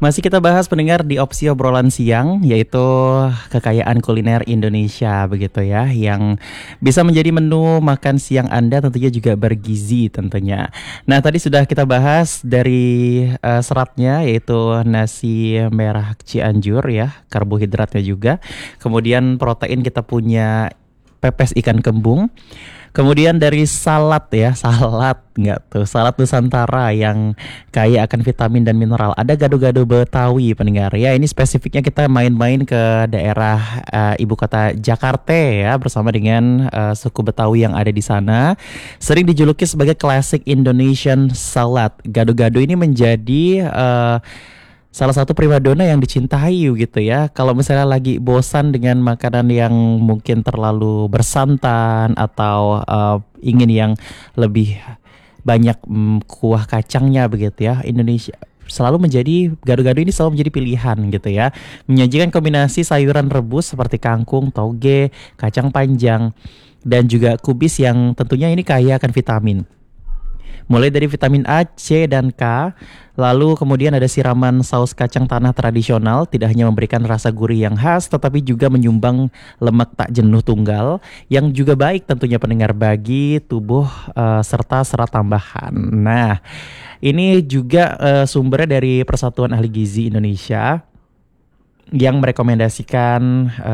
Masih kita bahas pendengar di opsi obrolan siang, yaitu kekayaan kuliner Indonesia begitu ya, yang bisa menjadi menu makan siang Anda, tentunya juga bergizi tentunya. Nah, tadi sudah kita bahas dari seratnya, yaitu nasi merah Cianjur ya, karbohidratnya juga. Kemudian protein kita punya pepes ikan kembung. Kemudian dari salad ya, salad nggak tuh, salad Nusantara yang kaya akan vitamin dan mineral. Ada gado-gado Betawi pendengar ya. Ini spesifiknya kita main-main ke daerah ibu kota Jakarta ya, bersama dengan suku Betawi yang ada di sana. Sering dijuluki sebagai classic Indonesian salad. Gado-gado ini menjadi salah satu primadona yang dicintai gitu ya. Kalau misalnya lagi bosan dengan makanan yang mungkin terlalu bersantan atau ingin yang lebih banyak kuah kacangnya begitu ya, Indonesia selalu menjadi gado-gado ini selalu menjadi pilihan gitu ya. Menyajikan kombinasi sayuran rebus seperti kangkung, toge, kacang panjang dan juga kubis yang tentunya ini kaya akan vitamin. Mulai dari vitamin A, C, dan K. Lalu kemudian ada siraman saus kacang tanah tradisional. Tidak hanya memberikan rasa gurih yang khas, tetapi juga menyumbang lemak tak jenuh tunggal, yang juga baik tentunya pendengar bagi tubuh serta serat tambahan. Nah, ini juga sumbernya dari Persatuan Ahli Gizi Indonesia yang merekomendasikan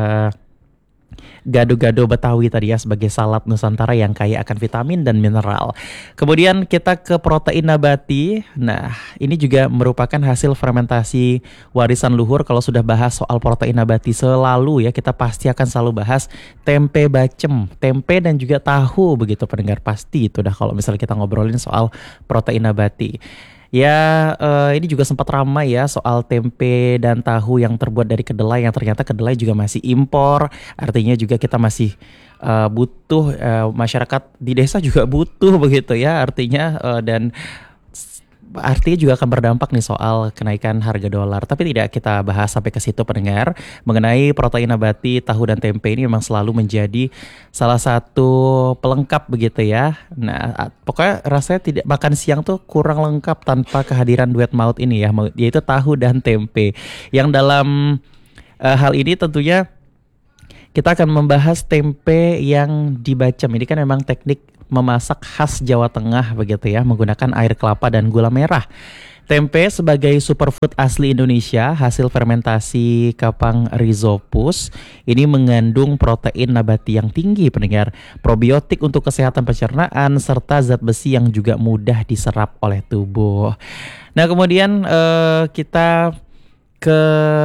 gado-gado Betawi tadi ya sebagai salad Nusantara yang kaya akan vitamin dan mineral. Kemudian kita ke protein nabati. Nah, ini juga merupakan hasil fermentasi warisan luhur. Kalau sudah bahas soal protein nabati selalu ya, kita pasti akan selalu bahas tempe bacem, tempe dan juga tahu begitu pendengar, pasti itu dah kalau misalnya kita ngobrolin soal protein nabati. Ya, ini juga sempat ramai ya soal tempe dan tahu yang terbuat dari kedelai, yang ternyata kedelai juga masih impor. Artinya juga kita masih butuh, masyarakat di desa juga butuh begitu ya. Dan artinya juga akan berdampak nih soal kenaikan harga dolar. Tapi tidak kita bahas sampai ke situ pendengar. Mengenai protein nabati, tahu dan tempe ini memang selalu menjadi salah satu pelengkap begitu ya. Nah, pokoknya rasanya tidak, makan siang tuh kurang lengkap tanpa kehadiran duet maut ini ya, yaitu tahu dan tempe. Yang dalam hal ini tentunya kita akan membahas tempe yang dibacem. Ini kan memang teknik memasak khas Jawa Tengah begitu ya, menggunakan air kelapa dan gula merah. Tempe sebagai superfood asli Indonesia, hasil fermentasi Kapang rhizopus, ini mengandung protein nabati yang tinggi pendengar, probiotik untuk kesehatan pencernaan, serta zat besi yang juga mudah diserap oleh tubuh. Nah, kemudian kita ke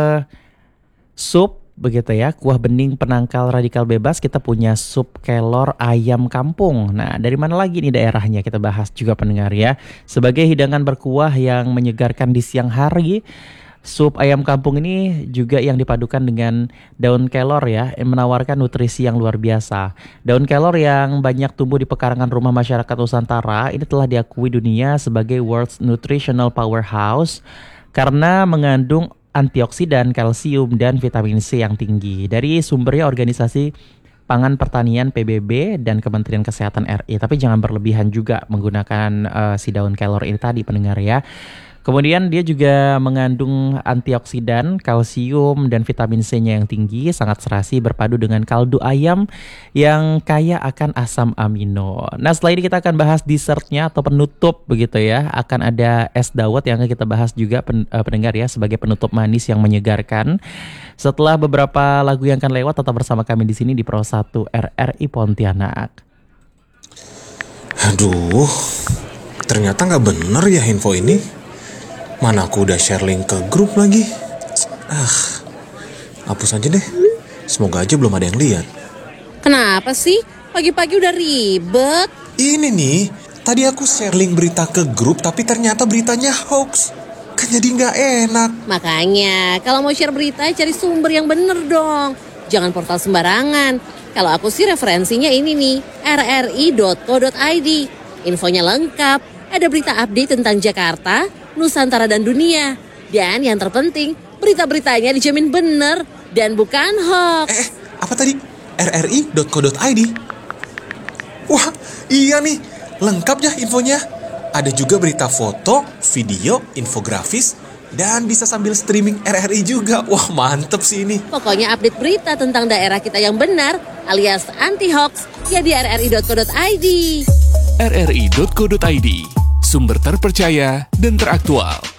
sup begitu ya, kuah bening penangkal radikal bebas. Kita punya sup kelor ayam kampung. Nah, dari mana lagi nih daerahnya, kita bahas juga pendengar ya. Sebagai hidangan berkuah yang menyegarkan di siang hari, sup ayam kampung ini juga yang dipadukan dengan daun kelor ya, yang menawarkan nutrisi yang luar biasa. Daun kelor yang banyak tumbuh di pekarangan rumah masyarakat Nusantara ini telah diakui dunia sebagai World's Nutritional Powerhouse karena mengandung antioksidan, kalsium, dan vitamin C yang tinggi. Dari sumbernya Organisasi Pangan Pertanian PBB dan Kementerian Kesehatan RI. Tapi jangan berlebihan juga menggunakan si daun kelor ini tadi pendengar ya. Kemudian dia juga mengandung antioksidan, kalsium, dan vitamin C-nya yang tinggi, sangat serasi berpadu dengan kaldu ayam yang kaya akan asam amino. Nah, setelah ini kita akan bahas dessertnya atau penutup begitu ya. Akan ada es dawet yang akan kita bahas juga pendengar ya, sebagai penutup manis yang menyegarkan. Setelah beberapa lagu yang akan lewat, tetap bersama kami di sini di Pro 1 RRI Pontianak. Aduh, ternyata nggak bener ya info ini. Mana aku udah share link ke grup lagi. Hapus aja deh. Semoga aja belum ada yang lihat. Kenapa sih? Pagi-pagi udah ribet. Ini nih, tadi aku share link berita ke grup, tapi ternyata beritanya hoax. Kan jadi nggak enak. Makanya, kalau mau share berita, cari sumber yang bener dong. Jangan portal sembarangan. Kalau aku sih referensinya ini nih, rri.co.id. Infonya lengkap. Ada berita update tentang Jakarta, Nusantara dan dunia. Dan yang terpenting, berita-beritanya dijamin bener dan bukan hoax. Apa tadi? rri.co.id? Wah, iya nih. Lengkap ya infonya. Ada juga berita foto, video, infografis, Dan bisa sambil streaming RRI juga. Wah, mantep sih ini. Pokoknya update berita tentang daerah kita yang benar alias anti-hoax ya di rri.co.id. rri.co.id, sumber terpercaya dan teraktual.